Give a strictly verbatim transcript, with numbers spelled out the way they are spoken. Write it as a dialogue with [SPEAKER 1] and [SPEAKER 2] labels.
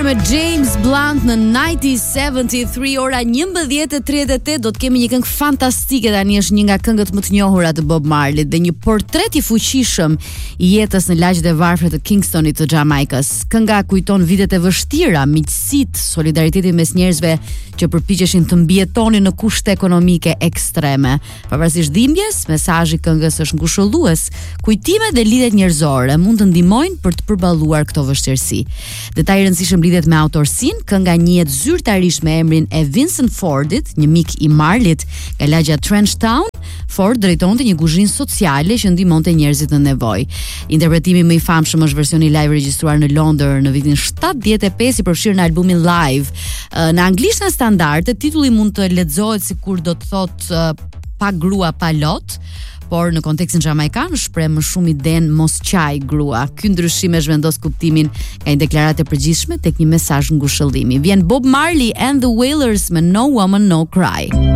[SPEAKER 1] me James Blunt në nineteen seventy-three, ora njëmbëdhjetë e tridhjetë e tetë. Do të kemi një këngë fantastike tani, është një nga këngët më të njohura të Bob Marley dhe një portret i fuqishëm i jetës në lagjet e varfër të Kingstonit të Jamaikës. Kënga kujton vitet e vështira, miqësitë, solidaritetin mes njerëzve që përpiqeshin të mbijetonin në kushte ekonomike ekstreme. Pavarësisht dhimbjes, mesazhi i këngës është ngushëllues. Kujtimet dhe lidhjet njerëzore mund të ndihmojnë për të përballuar këto vështirësi. Detaj i rëndësishëm lidhet me autorsinë. Kënga njihet zyrtarisht me emrin e Vincent Fordit, një mik i Marleyt nga lagja Trenchtown. Ford drejtonte një kuzhinë sociale që ndihmonte njerëzit në nevojë. Interpretimi më i famshëm është versioni live regjistruar në Londër në vitin shtatëdhjetë e pesë i përfshirë në albumin Live. Në anglishtën standarde titulli mund të lexohet sikur do të thotë pa grua pa lot, por në kontekstin jamaikan shpreh më shumë idenë mos qaj grua. Ky ndryshim e zhvendos kuptimin nga një deklaratë e përgjithshme tek një mesazh ngushëllimi. Vjen Bob Marley and the Wailers me No Woman No Cry.